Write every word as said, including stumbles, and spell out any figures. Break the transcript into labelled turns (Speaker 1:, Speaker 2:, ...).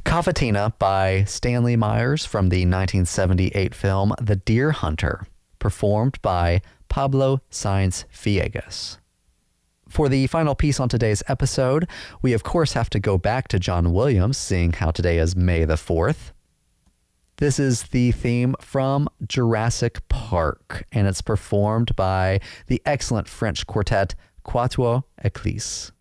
Speaker 1: Cavatina by Stanley Myers from the nineteen seventy-eight film The Deer Hunter, performed by Pablo Sainz Villegas. For the final piece on today's episode, we of course have to go back to John Williams, seeing how today is May the fourth. This is the theme from Jurassic Park, and it's performed by the excellent French quartet Quatuor Eclise.